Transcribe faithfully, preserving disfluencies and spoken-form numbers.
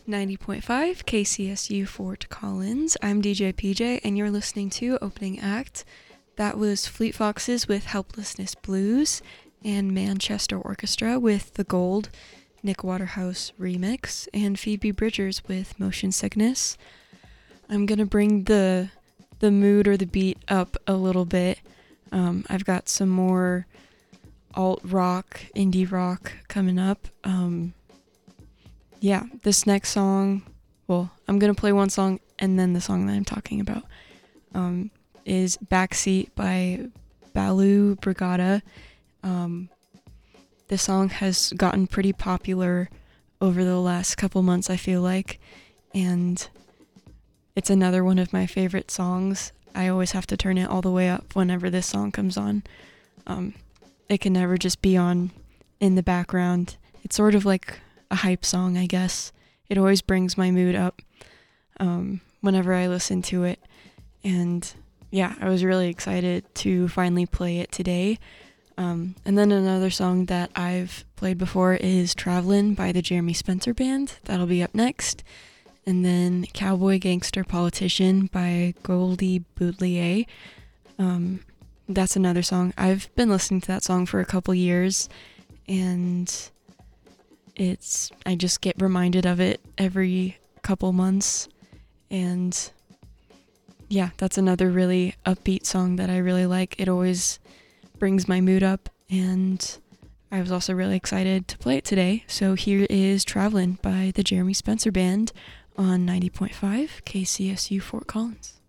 ninety point five K C S U Fort Collins. I'm D J P J, and you're listening to Opening Act. That was Fleet Foxes with Helplessness Blues and Manchester Orchestra with The Gold, Nick Waterhouse remix, and Phoebe Bridgers with Motion Sickness. I'm gonna bring the the mood or the beat up a little bit. Um, I've got some more alt rock, indie rock coming up. Um, yeah, this next song, well, I'm gonna play one song and then the song that I'm talking about um, is Backseat by Balu Brigada. Um, this song has gotten pretty popular over the last couple months, I feel like, and it's another one of my favorite songs. I always have to turn it all the way up whenever this song comes on. Um, it can never just be on in the background. It's sort of like a hype song, I guess. It always brings my mood up um, whenever I listen to it. And yeah, I was really excited to finally play it today. Um, and then another song that I've played before is Travelin' by the Jeremy Spencer Band. That'll be up next. And then Cowboy Gangster Politician by Goldie Boutlier. Um, that's another song. I've been listening to that song for a couple years, and it's I just get reminded of it every couple months. And yeah, that's another really upbeat song that I really like. It always brings my mood up, and I was also really excited to play it today. So here is Travelin' by the Jeremy Spencer Band on ninety point five K C S U Fort Collins.